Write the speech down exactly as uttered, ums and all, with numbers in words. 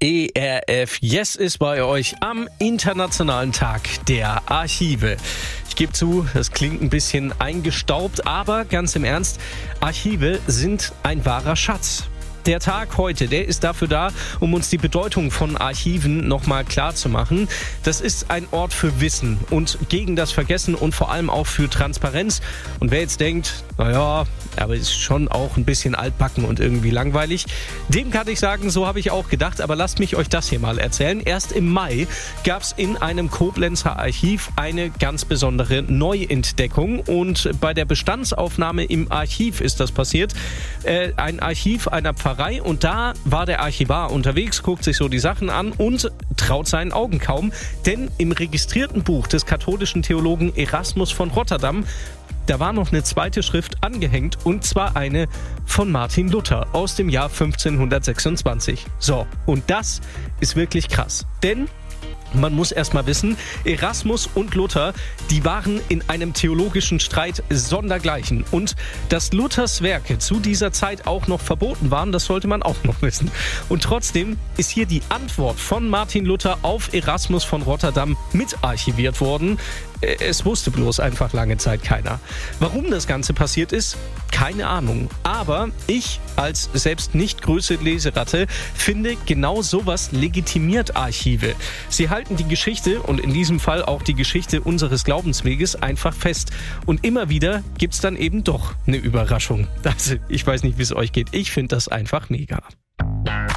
E R F Yes ist bei euch am Internationalen Tag der Archive. Ich gebe zu, das klingt ein bisschen eingestaubt, aber ganz im Ernst, Archive sind ein wahrer Schatz. Der Tag heute, der ist dafür da, um uns die Bedeutung von Archiven nochmal klar zu machen. Das ist ein Ort für Wissen und gegen das Vergessen und vor allem auch für Transparenz. Und wer jetzt denkt, naja, aber ist schon auch ein bisschen altbacken und irgendwie langweilig, dem kann ich sagen, so habe ich auch gedacht. Aber lasst mich euch das hier mal erzählen. Erst im Mai gab es in einem Koblenzer Archiv eine ganz besondere Neuentdeckung. Und bei der Bestandsaufnahme im Archiv ist das passiert. Äh, ein Archiv einer Pfarrei. Und da war der Archivar unterwegs, guckt sich so die Sachen an und traut seinen Augen kaum. Denn im registrierten Buch des katholischen Theologen Erasmus von Rotterdam, da war noch eine zweite Schrift angehängt, und zwar eine von Martin Luther aus dem Jahr fünfzehnhundertsechsundzwanzig. So, und das ist wirklich krass. Denn man muss erst mal wissen, Erasmus und Luther, die waren in einem theologischen Streit sondergleichen. Und dass Luthers Werke zu dieser Zeit auch noch verboten waren, das sollte man auch noch wissen. Und trotzdem ist hier die Antwort von Martin Luther auf Erasmus von Rotterdam mitarchiviert worden. Es wusste bloß einfach lange Zeit keiner. Warum das Ganze passiert ist, keine Ahnung. Aber ich als selbst nicht größere Leseratte finde, genau sowas legitimiert Archive. Sie halten die Geschichte und in diesem Fall auch die Geschichte unseres Glaubensweges einfach fest. Und immer wieder gibt's dann eben doch eine Überraschung. Also, ich weiß nicht, wie es euch geht. Ich finde das einfach mega.